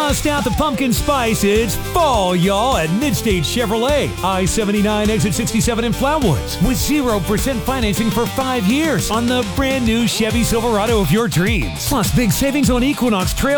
Bust out the pumpkin spice. It's fall, y'all, at Midstate Chevrolet. I-79 exit 67 in Flatwoods. With 0% financing for 5 years on the brand new Chevy Silverado of your dreams. Plus big savings on Equinox Trail